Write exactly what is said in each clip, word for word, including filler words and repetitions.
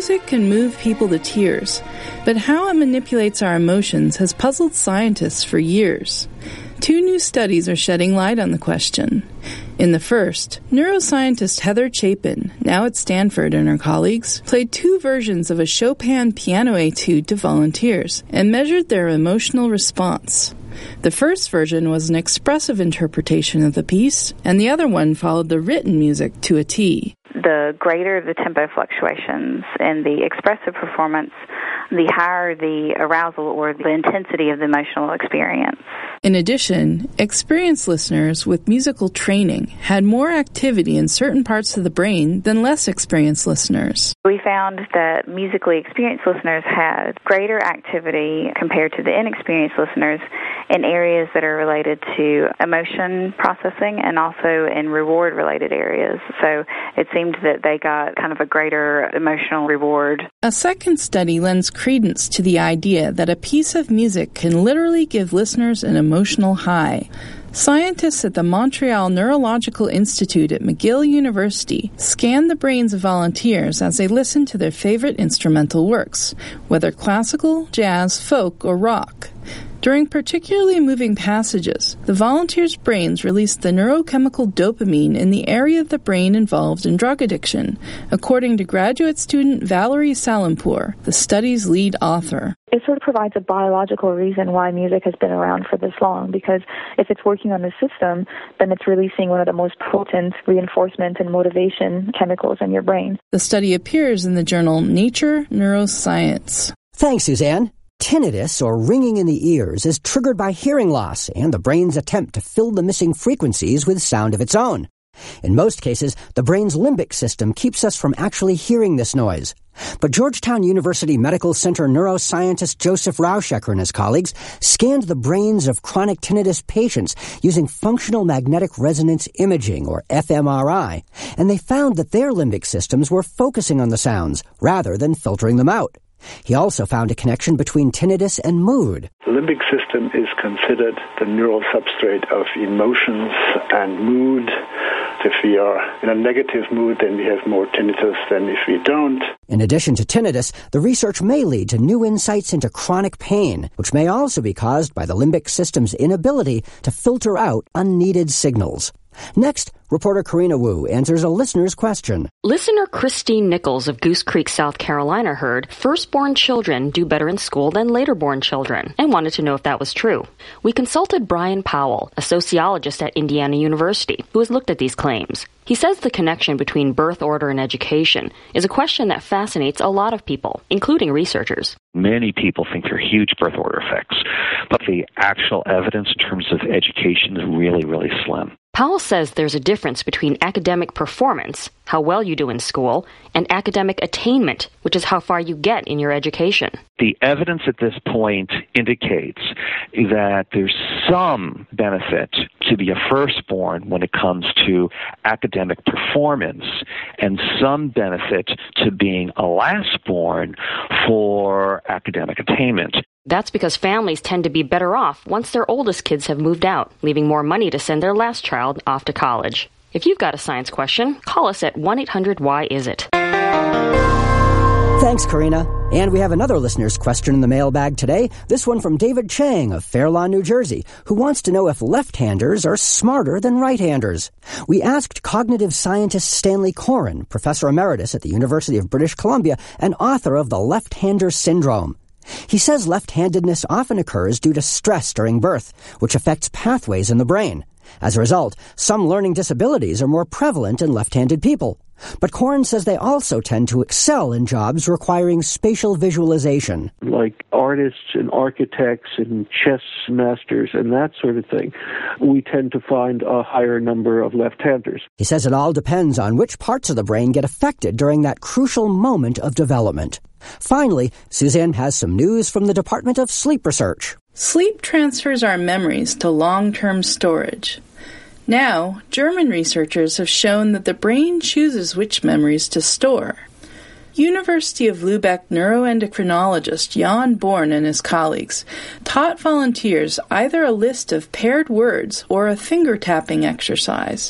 music can move people to tears, but how it manipulates our emotions has puzzled scientists for years. Two new studies are shedding light on the question. In the first, neuroscientist Heather Chapin, now at Stanford, and her colleagues, played two versions of a Chopin piano etude to volunteers and measured their emotional response. The first version was an expressive interpretation of the piece, and the other one followed the written music to a T. The greater the tempo fluctuations in the expressive performance, the higher the arousal or the intensity of the emotional experience. In addition, experienced listeners with musical training had more activity in certain parts of the brain than less experienced listeners. We found that musically experienced listeners had greater activity compared to the inexperienced listeners in areas that are related to emotion processing and also in reward-related areas. So it seemed that they got kind of a greater emotional reward. A second study lends credence to the idea that a piece of music can literally give listeners an emotional high. Scientists at the Montreal Neurological Institute at McGill University scanned the brains of volunteers as they listened to their favorite instrumental works, whether classical, jazz, folk, or rock. During particularly moving passages, the volunteers' brains released the neurochemical dopamine in the area of the brain involved in drug addiction, according to graduate student Valerie Salimpour, the study's lead author. It sort of provides a biological reason why music has been around for this long, because if it's working on the system, then it's releasing one of the most potent reinforcement and motivation chemicals in your brain. The study appears in the journal Nature Neuroscience. Thanks, Suzanne. Tinnitus, or ringing in the ears, is triggered by hearing loss and the brain's attempt to fill the missing frequencies with sound of its own. In most cases, the brain's limbic system keeps us from actually hearing this noise. But Georgetown University Medical Center neuroscientist Joseph Rauschecker and his colleagues scanned the brains of chronic tinnitus patients using functional magnetic resonance imaging, or f M R I, and they found that their limbic systems were focusing on the sounds rather than filtering them out. He also found a connection between tinnitus and mood. The limbic system is considered the neural substrate of emotions and mood. If we are in a negative mood, then we have more tinnitus than if we don't. In addition to tinnitus, the research may lead to new insights into chronic pain, which may also be caused by the limbic system's inability to filter out unneeded signals. Next, reporter Karina Wu answers a listener's question. Listener Christine Nichols of Goose Creek, South Carolina heard firstborn children do better in school than later-born children and wanted to know if that was true. We consulted Brian Powell, a sociologist at Indiana University, who has looked at these claims. He says the connection between birth order and education is a question that fascinates a lot of people, including researchers. Many people think there are huge birth order effects, but the actual evidence in terms of education is really, really slim. Powell says there's a difference between academic performance, how well you do in school, and academic attainment, which is how far you get in your education. The evidence at this point indicates that there's some benefit to be a firstborn when it comes to academic performance, and some benefit to being a lastborn for academic attainment. That's because families tend to be better off once their oldest kids have moved out, leaving more money to send their last child off to college. If you've got a science question, call us at one eight hundred why is it. Thanks, Karina. And we have another listener's question in the mailbag today, this one from David Chang of Fair Lawn, New Jersey, who wants to know if left-handers are smarter than right-handers. We asked cognitive scientist Stanley Coren, professor emeritus at the University of British Columbia and author of The Left-Hander Syndrome. He says left-handedness often occurs due to stress during birth, which affects pathways in the brain. As a result, some learning disabilities are more prevalent in left-handed people. But Coren says they also tend to excel in jobs requiring spatial visualization. Like artists and architects and chess masters and that sort of thing, we tend to find a higher number of left-handers. He says it all depends on which parts of the brain get affected during that crucial moment of development. Finally, Suzanne has some news from the Department of Sleep Research. Sleep transfers our memories to long-term storage. Now, German researchers have shown that the brain chooses which memories to store. University of Lübeck neuroendocrinologist Jan Born and his colleagues taught volunteers either a list of paired words or a finger-tapping exercise.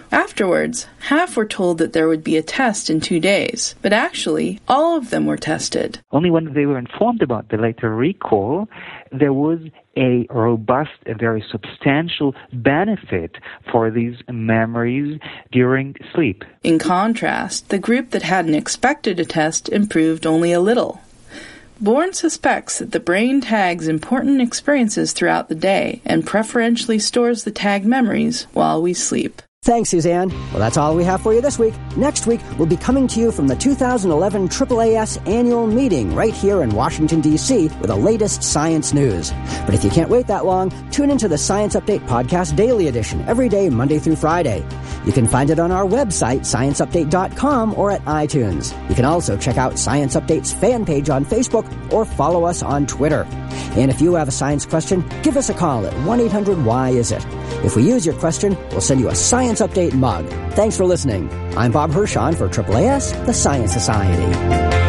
Afterwards, half were told that there would be a test in two days, but actually, all of them were tested. Only when they were informed about the later recall, there was a robust, a very substantial benefit for these memories during sleep. In contrast, the group that hadn't expected a test improved only a little. Bourne suspects that the brain tags important experiences throughout the day and preferentially stores the tagged memories while we sleep. Thanks, Suzanne. Well, that's all we have for you this week. Next week, we'll be coming to you from the two thousand eleven triple A S annual meeting right here in Washington, D C with the latest science news. But if you can't wait that long, tune into the Science Update Podcast Daily Edition every day, Monday through Friday. You can find it on our website, science update dot com, or at iTunes. You can also check out Science Update's fan page on Facebook or follow us on Twitter. And if you have a science question, give us a call at one eight hundred why is it. If we use your question, we'll send you a Science Update mug. Thanks for listening. I'm Bob Hirschon for triple A S, the Science Society.